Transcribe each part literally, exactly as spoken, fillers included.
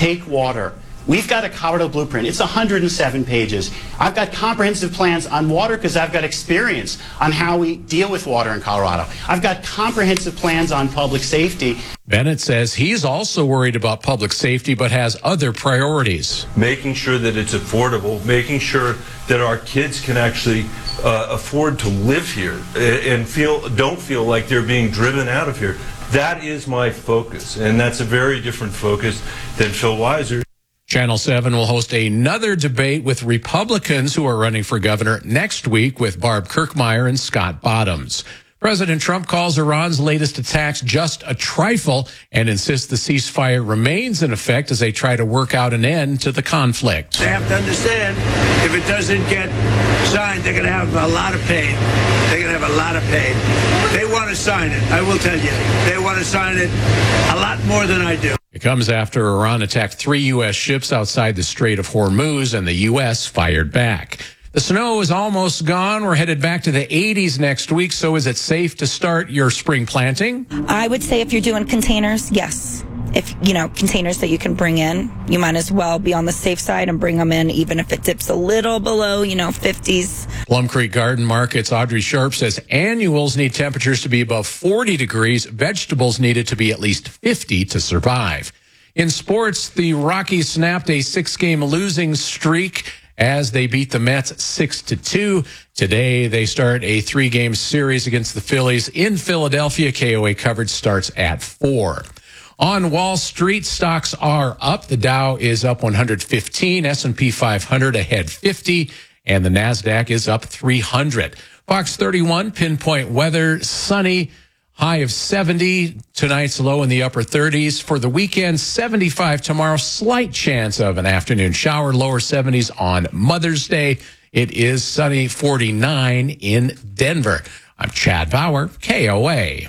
Take water. We've got a Colorado blueprint. It's one hundred seven pages. I've got comprehensive plans on water because I've got experience on how we deal with water in Colorado. I've got comprehensive plans on public safety. Bennett says he's also worried about public safety, but has other priorities. Making sure that it's affordable, making sure that our kids can actually uh, afford to live here and feel don't feel like they're being driven out of here. That is my focus, and that's a very different focus than Phil Weiser. Channel seven will host another debate with Republicans who are running for governor next week with Barb Kirkmeyer and Scott Bottoms. President Trump calls Iran's latest attacks just a trifle and insists the ceasefire remains in effect as they try to work out an end to the conflict. They have to understand if it doesn't get signed, they're going to have a lot of pain. They're going to have a lot of pain. They want to sign it. I will tell you. They want to sign it a lot more than I do. It comes after Iran attacked three U S ships outside the Strait of Hormuz and the U S fired back. The snow is almost gone. We're headed back to the eighties next week. So is it safe to start your spring planting? I would say if you're doing containers, yes. If, you know, containers that you can bring in, you might as well be on the safe side and bring them in, even if it dips a little below, you know, fifties. Plum Creek Garden Market's Audrey Sharp says annuals need temperatures to be above forty degrees. Vegetables need it to be at least fifty to survive. In sports, the Rockies snapped a six-game losing streak as they beat the Mets six to two. Today, they start a three-game series against the Phillies in Philadelphia. K O A coverage starts at four. On Wall Street, stocks are up. The Dow is up one hundred fifteen, S and P five hundred ahead fifty, and the NASDAQ is up three hundred. Fox thirty-one, pinpoint weather, sunny, high of seventy. Tonight's low in the upper thirties. For the weekend, seventy-five tomorrow. Slight chance of an afternoon shower. Lower seventies on Mother's Day. It is sunny, forty-nine in Denver. I'm Chad Bauer, K O A.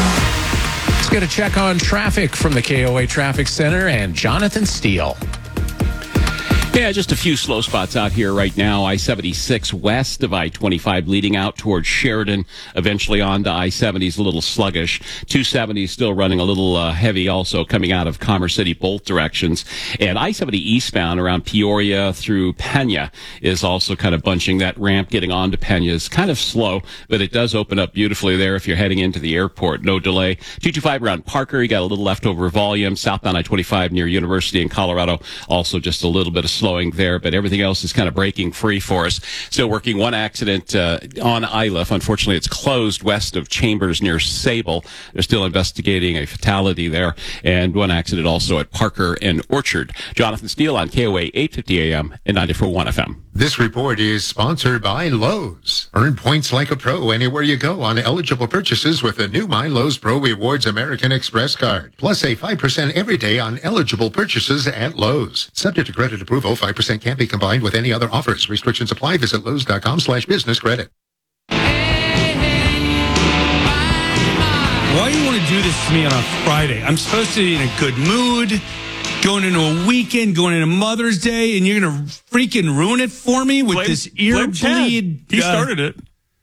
Let's get a check on traffic from the K O A Traffic Center and Jonathan Steele. Yeah, just a few slow spots out here right now. I seventy-six west of I twenty-five leading out towards Sheridan, eventually on to I seventy's a little sluggish. two seventy still running a little uh, heavy also coming out of Commerce City, both directions. And I seventy eastbound around Peoria through Pena is also kind of bunching. That ramp getting on to Pena is kind of slow, but it does open up beautifully there if you're heading into the airport. No delay. two twenty-five around Parker, you got a little leftover volume. Southbound I twenty-five near University in Colorado, also just a little bit of slowing there, but everything else is kind of breaking free for us. Still working one accident uh, on I L I F. Unfortunately, it's closed west of Chambers near Sable. They're still investigating a fatality there. And one accident also at Parker and Orchard. Jonathan Steele on K O A eight fifty A M and ninety-four point one F M. This report is sponsored by Lowe's. Earn points like a pro anywhere you go on eligible purchases with the new My Lowe's Pro Rewards American Express card. Plus a five percent every day on eligible purchases at Lowe's. Subject to credit approval, five percent can't be combined with any other offers. Restrictions apply. Visit Lowe's.com slash business credit. Why do you want to do this to me on a Friday? I'm supposed to be in a good mood, going into a weekend, going into Mother's Day, and you're going to freaking ruin it for me with blame, this ear bleed. He uh, started it.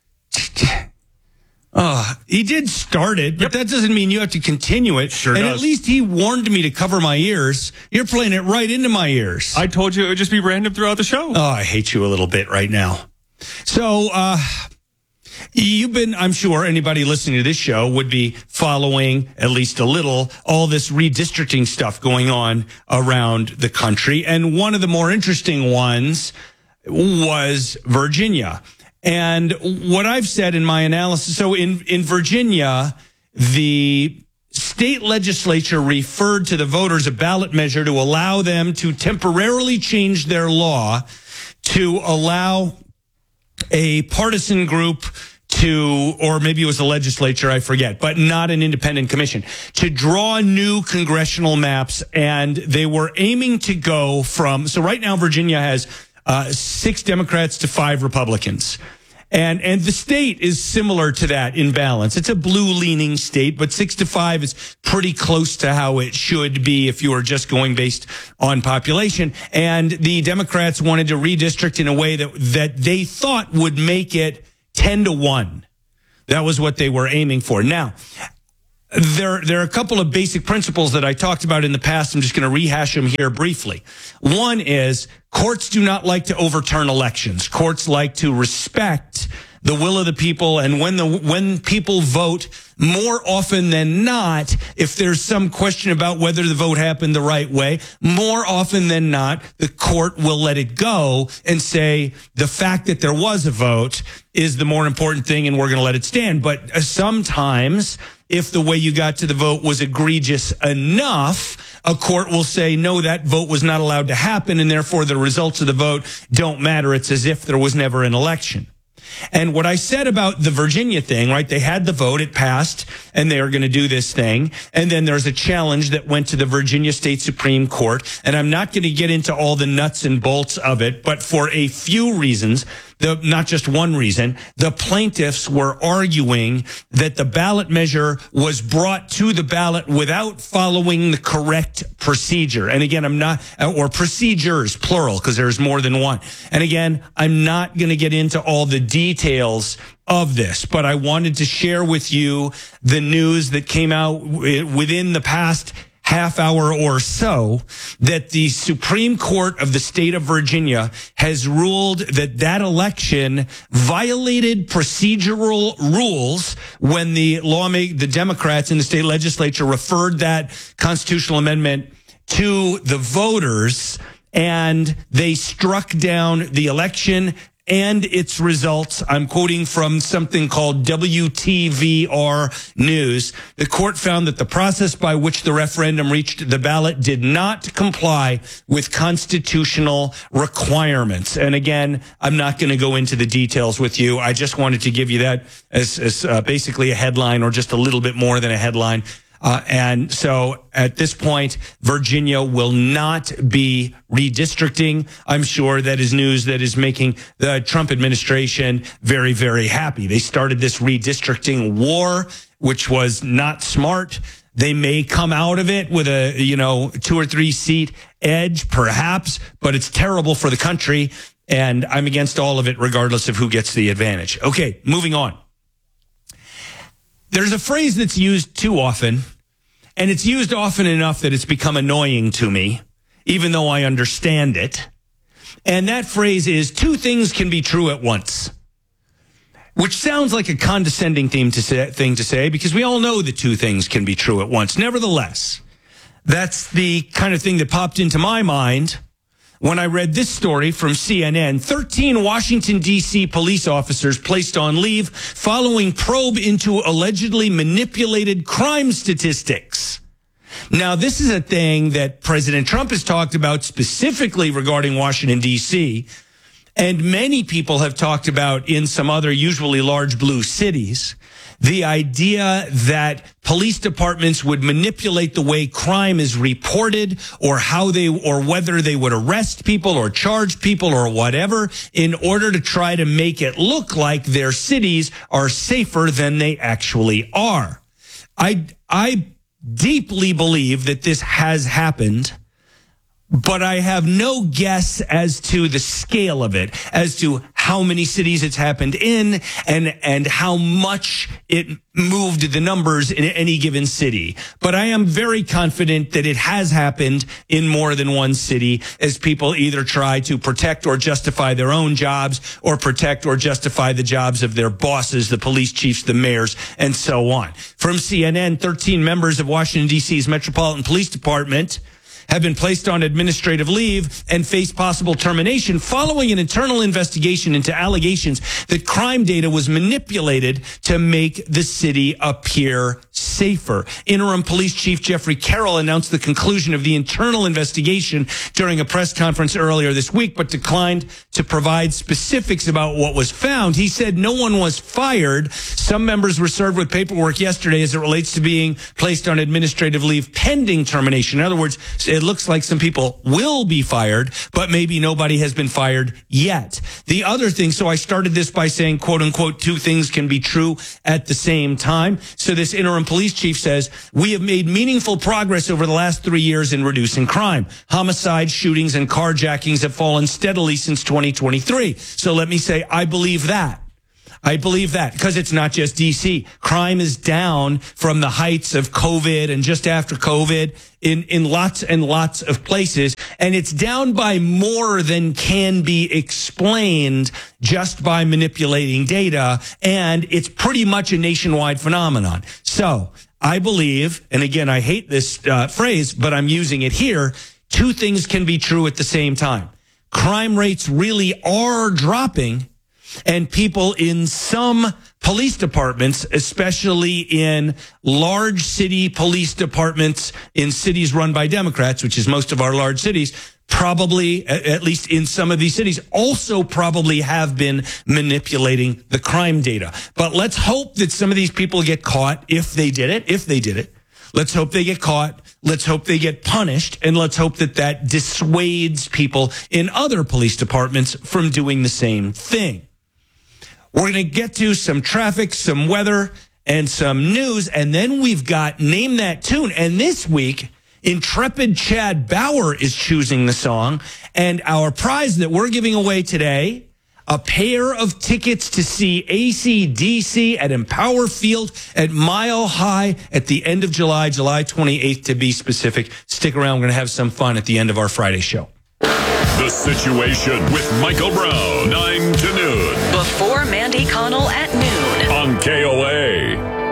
Uh, he did start it, but Yep. that doesn't mean you have to continue it. Sure and does. at least he warned me to cover my ears. You're playing it right into my ears. I told you it would just be random throughout the show. Oh, I hate you a little bit right now. So, uh, you've been, I'm sure anybody listening to this show would be following at least a little all this redistricting stuff going on around the country. And one of the more interesting ones was Virginia. And what I've said in my analysis, so in, in Virginia, the state legislature referred to the voters a ballot measure to allow them to temporarily change their law to allow a partisan group to, or maybe it was the legislature, I forget, but not an independent commission, to draw new congressional maps. And they were aiming to go from, so right now Virginia has uh, six Democrats to five Republicans. And and the state is similar to that in balance. It's a blue-leaning state, but six to five is pretty close to how it should be if you were just going based on population. And the Democrats wanted to redistrict in a way that that they thought would make it ten to one. That was what they were aiming for. Now, there, there are a couple of basic principles that I talked about in the past. I'm just going to rehash them here briefly. One is courts do not like to overturn elections. Courts like to respect the will of the people, and when the when people vote, more often than not, if there's some question about whether the vote happened the right way, more often than not, the court will let it go and say the fact that there was a vote is the more important thing, and we're going to let it stand. But sometimes, if the way you got to the vote was egregious enough, a court will say, no, that vote was not allowed to happen, and therefore the results of the vote don't matter. It's as if there was never an election. And what I said about the Virginia thing, right? They had the vote, it passed, and they are going to do this thing. And then there's a challenge that went to the Virginia State Supreme Court. And I'm not going to get into all the nuts and bolts of it, but for a few reasons, the, not just one reason, the plaintiffs were arguing that the ballot measure was brought to the ballot without following the correct procedure. And again, I'm not, or procedures, plural, because there's more than one. And again, I'm not going to get into all the details of this, but I wanted to share with you the news that came out within the past half hour or so, that the Supreme Court of the state of Virginia has ruled that that election violated procedural rules when the lawmakers, the Democrats in the state legislature referred that constitutional amendment to the voters, and they struck down the election and its results. I'm quoting from something called W T V R News. The court found that the process by which the referendum reached the ballot did not comply with constitutional requirements. And again, I'm not going to go into the details with you. I just wanted to give you that as, as uh, basically a headline, or just a little bit more than a headline. Uh, and so at this point, Virginia will not be redistricting. I'm sure that is news that is making the Trump administration very, very happy. They started this redistricting war, which was not smart. They may come out of it with a, you know, two or three seat edge, perhaps, but it's terrible for the country. And I'm against all of it, regardless of who gets the advantage. Okay, moving on. There's a phrase that's used too often, and it's used often enough that it's become annoying to me, even though I understand it. And that phrase is, two things can be true at once, which sounds like a condescending thing to say, thing to say, because we all know that two things can be true at once. Nevertheless, that's the kind of thing that popped into my mind when I read this story from C N N. thirteen Washington, D C police officers placed on leave following probe into allegedly manipulated crime statistics. Now, this is a thing that President Trump has talked about specifically regarding Washington, D C, and many people have talked about in some other usually large blue cities. The idea that police departments would manipulate the way crime is reported, or how they, or whether they would arrest people or charge people or whatever, in order to try to make it look like their cities are safer than they actually are. I, I deeply believe that this has happened, but I have no guess as to the scale of it, as to how many cities it's happened in, and and how much it moved the numbers in any given city. But I am very confident that it has happened in more than one city, as people either try to protect or justify their own jobs, or protect or justify the jobs of their bosses, the police chiefs, the mayors, and so on. From C N N, thirteen members of Washington, D C's Metropolitan Police Department have been placed on administrative leave and face possible termination following an internal investigation into allegations that crime data was manipulated to make the city appear safer. Interim Police Chief Jeffrey Carroll announced the conclusion of the internal investigation during a press conference earlier this week, but declined to provide specifics about what was found. He said no one was fired. Some members were served with paperwork yesterday as it relates to being placed on administrative leave pending termination. In other words, it looks like some people will be fired, but maybe nobody has been fired yet. The other thing, so I started this by saying, quote unquote, two things can be true at the same time. So this interim police chief says, we have made meaningful progress over the last three years in reducing crime. Homicides, shootings, and carjackings have fallen steadily since twenty twenty-three. So let me say, I believe that. I believe that because it's not just D C. Crime is down from the heights of COVID and just after COVID in, in lots and lots of places. And it's down by more than can be explained just by manipulating data. And it's pretty much a nationwide phenomenon. So I believe, and again, I hate this uh, phrase, but I'm using it here. Two things can be true at the same time. Crime rates really are dropping, and people in some police departments, especially in large city police departments in cities run by Democrats, which is most of our large cities, probably, at least in some of these cities, also probably have been manipulating the crime data. But let's hope that some of these people get caught if they did it, if they did it. Let's hope they get caught. Let's hope they get punished. And let's hope that that dissuades people in other police departments from doing the same thing. We're going to get to some traffic, some weather, and some news. And then we've got Name That Tune. And this week, intrepid Chad Bauer is choosing the song. And our prize that we're giving away today, a pair of tickets to see A C D C at Empower Field at Mile High at the end of July, July twenty-eighth to be specific. Stick around. We're going to have some fun at the end of our Friday show. The Situation with Michael Brown, nine to noon. Before Mandy Connell at noon. On K O A.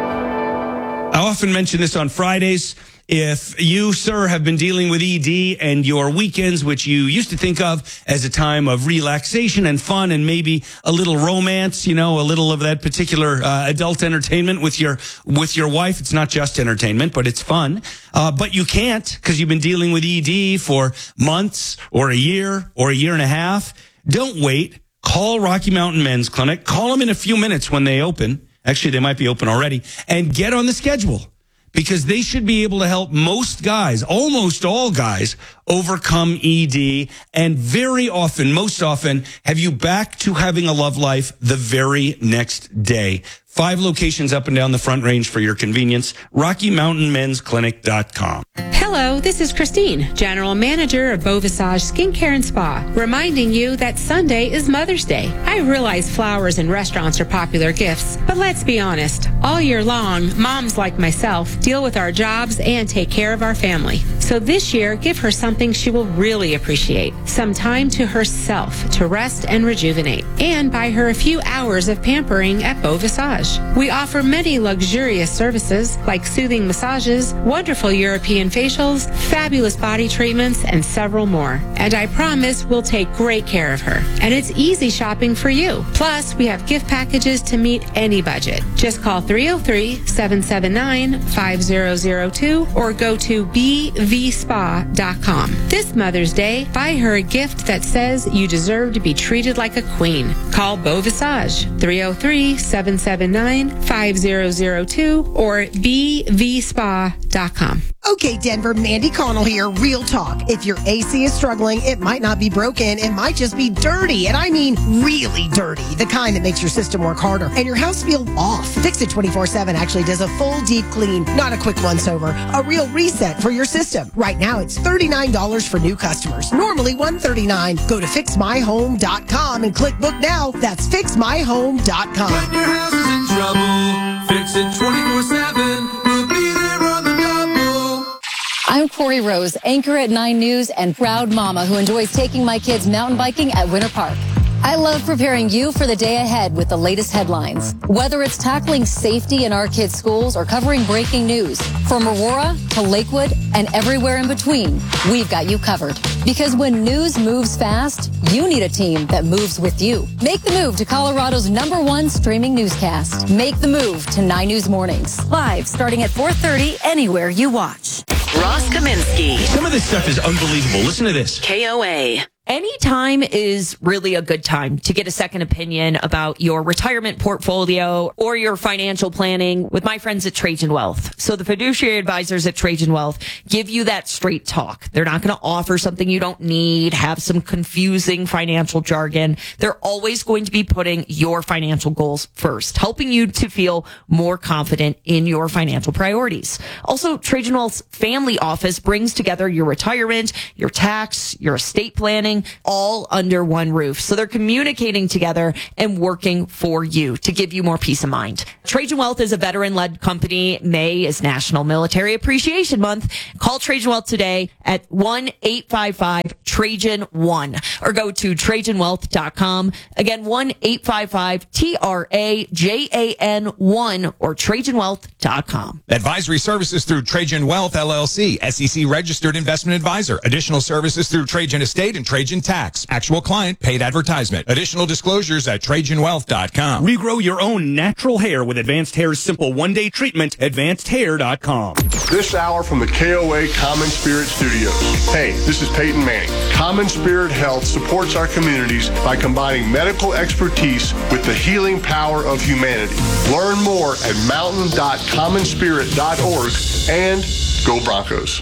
I often mention this on Fridays. If you, sir, have been dealing with E D and your weekends, which you used to think of as a time of relaxation and fun and maybe a little romance, you know, a little of that particular uh, adult entertainment with your with your wife. It's not just entertainment, but it's fun. Uh, but you can't because you've been dealing with E D for months or a year or a year and a half. Don't wait. Call Rocky Mountain Men's Clinic. Call them in a few minutes when they open. Actually, they might be open already. And get on the schedule. Because they should be able to help most guys, almost all guys, overcome E D. And very often, most often, have you back to having a love life the very next day. Five locations up and down the Front Range for your convenience. Rocky Mountain Men's Clinic dot com. Hello, this is Christine, General Manager of Beau Visage Skincare and Spa, reminding you that Sunday is Mother's Day. I realize flowers in restaurants are popular gifts, but let's be honest. All year long, moms like myself deal with our jobs and take care of our family. So this year, give her something she will really appreciate. Some time to herself to rest and rejuvenate. And buy her a few hours of pampering at Beau Visage. We offer many luxurious services like soothing massages, wonderful European facials, fabulous body treatments, and several more. And I promise we'll take great care of her. And it's easy shopping for you. Plus, we have gift packages to meet any budget. Just call three oh three, seven seven nine, five oh oh two or go to b v spa dot com. This Mother's Day, buy her a gift that says you deserve to be treated like a queen. Call Beau Visage, three oh three, seven seven nine, five oh oh two or b v spa dot com. Okay, Denver, Mandy Connell here. Real talk. If your A C is struggling, it might not be broken. It might just be dirty. And I mean really dirty. The kind that makes your system work harder and your house feel off. Fix It twenty-four seven actually does a full deep clean, not a quick once over, a real reset for your system. Right now, it's thirty-nine dollars for new customers. Normally one hundred thirty-nine dollars. Go to fix my home dot com and click book now. That's fix my home dot com. When your house is in trouble, Fix It twenty-four seven. We'll be there on the double. I'm Corey Rose, anchor at nine News and proud mama who enjoys taking my kids mountain biking at Winter Park. I love preparing you for the day ahead with the latest headlines. Whether it's tackling safety in our kids' schools or covering breaking news, from Aurora to Lakewood and everywhere in between, we've got you covered. Because when news moves fast, you need a team that moves with you. Make the move to Colorado's number one streaming newscast. Make the move to nine News Mornings. Live starting at four thirty anywhere you watch. Ross Kaminsky. Some of this stuff is unbelievable. Listen to this. K O A. Anytime is really a good time to get a second opinion about your retirement portfolio or your financial planning with my friends at Trajan Wealth. So the fiduciary advisors at Trajan Wealth give you that straight talk. They're not going to offer something you don't need, have some confusing financial jargon. They're always going to be putting your financial goals first, helping you to feel more confident in your financial priorities. Also, Trajan Wealth's family office brings together your retirement, your tax, your estate planning, everything all under one roof. So they're communicating together and working for you to give you more peace of mind. Trajan Wealth is a veteran-led company. May is National Military Appreciation Month. Call Trajan Wealth today at one eight five five Trajan one or go to Trajan Wealth dot com. Again, one eight five five T R A J A N one or Trajan Wealth dot com. Advisory services through Trajan Wealth, L L C, S E C registered investment advisor. Additional services through Trajan Estate and Trajan Tax. Actual client paid advertisement. Additional disclosures at Trajan Wealth dot com. Regrow your own natural hair with Advanced Hair's simple one-day treatment, advanced hair dot com. This hour from the K O A Common Spirit Studios. Hey, this is Peyton Manning. Common Spirit Health supports our communities by combining medical expertise with the healing power of humanity. Learn more at mountain dot common spirit dot org and go Broncos.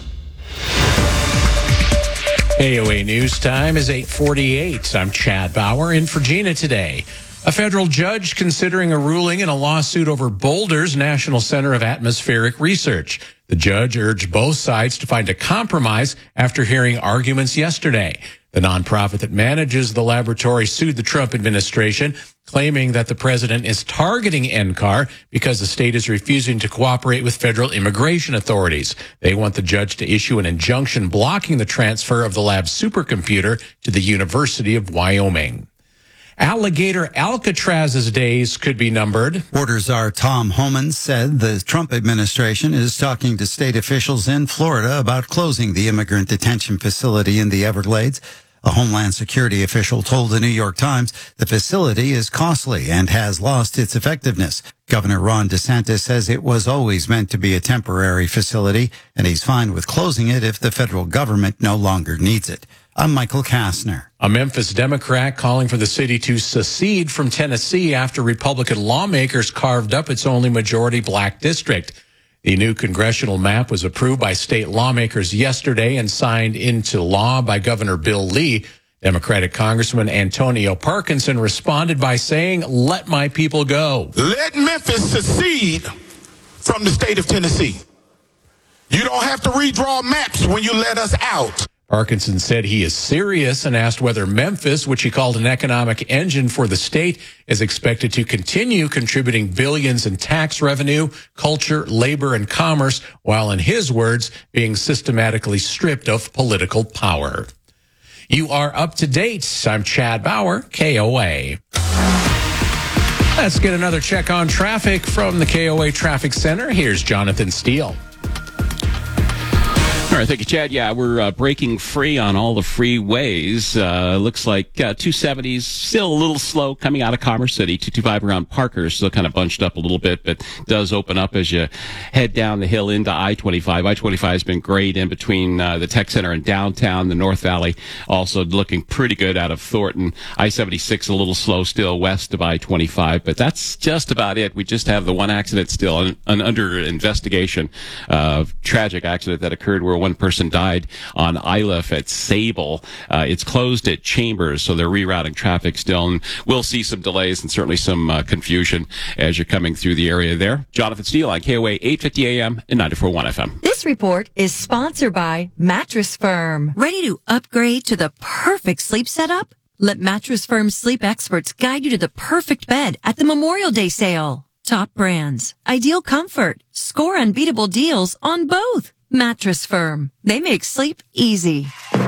K O A News Time is eight forty-eight. I'm Chad Bauer in for Gina today. A federal judge considering a ruling in a lawsuit over Boulder's National Center of Atmospheric Research. The judge urged both sides to find a compromise after hearing arguments yesterday. The nonprofit that manages the laboratory sued the Trump administration, claiming that the president is targeting N C A R because the state is refusing to cooperate with federal immigration authorities. They want the judge to issue an injunction blocking the transfer of the lab's supercomputer to the University of Wyoming. Alligator Alcatraz's days could be numbered. Border Czar Tom Homan said the Trump administration is talking to state officials in Florida about closing the immigrant detention facility in the Everglades. A Homeland Security official told the New York Times the facility is costly and has lost its effectiveness. Governor Ron DeSantis says it was always meant to be a temporary facility, and he's fine with closing it if the federal government no longer needs it. I'm Michael Kastner. A Memphis Democrat calling for the city to secede from Tennessee after Republican lawmakers carved up its only majority black district. The new congressional map was approved by state lawmakers yesterday and signed into law by Governor Bill Lee. Democratic Congressman Antonio Parkinson responded by saying, "Let my people go." Let Memphis secede from the state of Tennessee. You don't have to redraw maps when you let us out. Parkinson said he is serious and asked whether Memphis, which he called an economic engine for the state, is expected to continue contributing billions in tax revenue, culture, labor, and commerce, while in his words, being systematically stripped of political power. You are up to date. I'm Chad Bauer, K O A. Let's get another check on traffic from the K O A Traffic Center. Here's Jonathan Steele. All right, thank you, Chad. Yeah, we're uh, breaking free on all the freeways. Uh, looks like uh, two seventies still a little slow coming out of Commerce City. two twenty-five around Parker still kind of bunched up a little bit, but does open up as you head down the hill into I twenty-five. I twenty-five has been great in between uh, the Tech Center and downtown. The North Valley also looking pretty good out of Thornton. I seventy-six a little slow still west of I twenty-five, but that's just about it. We just have the one accident still, an, an under investigation, uh, tragic accident that occurred where one person died on I L F at Sable. Uh, it's closed at Chambers, so they're rerouting traffic still, and we'll see some delays and certainly some uh, confusion as you're coming through the area there. Jonathan Steele on K O A eight fifty A M and ninety-four point one F M. This report is sponsored by Mattress Firm. Ready to upgrade to the perfect sleep setup? Let Mattress Firm's sleep experts guide you to the perfect bed at the Memorial Day sale. Top brands, ideal comfort, score unbeatable deals on both. Mattress Firm. They make sleep easy.